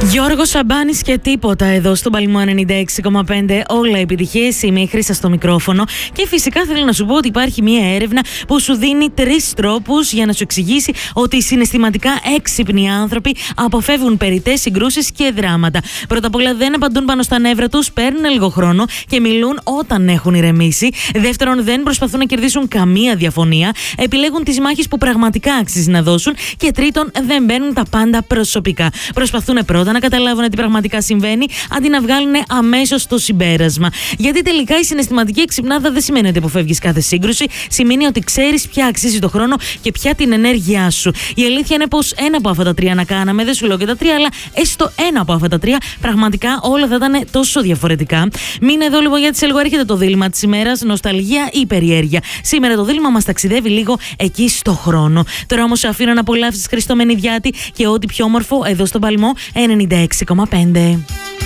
Γιώργος Σαμπάνης και τίποτα εδώ στον Παλμό 96,5. Όλα επιτυχίες. Είμαι η Χρύσα στο μικρόφωνο. Και φυσικά θέλω να σου πω ότι υπάρχει μια έρευνα που σου δίνει 3 τρόπους για να σου εξηγήσει ότι οι συναισθηματικά έξυπνοι άνθρωποι αποφεύγουν περιττές συγκρούσεις και δράματα. Πρώτα απ' όλα, δεν απαντούν πάνω στα νεύρα τους, παίρνουν λίγο χρόνο και μιλούν όταν έχουν ηρεμήσει. Δεύτερον, δεν προσπαθούν να κερδίσουν καμία διαφωνία. Επιλέγουν τις μάχες που πραγματικά αξίζει να δώσουν. Και τρίτον, δεν μπαίνουν τα πάντα προσωπικά. Προσπαθούν πρώτα να καταλάβουν τι πραγματικά συμβαίνει, αντί να βγάλουν αμέσως το συμπέρασμα. Γιατί τελικά η συναισθηματική εξυπνάδα δεν σημαίνει ότι αποφεύγεις κάθε σύγκρουση, σημαίνει ότι ξέρεις ποια αξίζει το χρόνο και ποια την ενέργειά σου. Η αλήθεια είναι πως ένα από αυτά τα 3 να κάναμε, δεν σου λέω και τα 3, αλλά έστω ένα από αυτά τα 3, πραγματικά όλα θα ήταν τόσο διαφορετικά. Μείνε εδώ λοιπόν, γιατί σε λίγο έρχεται το δίλημμα της ημέρας, νοσταλγία ή περιέργεια. Σήμερα το δίλημμα μας ταξιδεύει λίγο εκεί στο χρόνο. Τώρα όμως σε αφήνω να απολαύσεις Χριστό Μενιδιάτη και ό,τι πιο όμορφο εδώ στον Παλμό 96,5.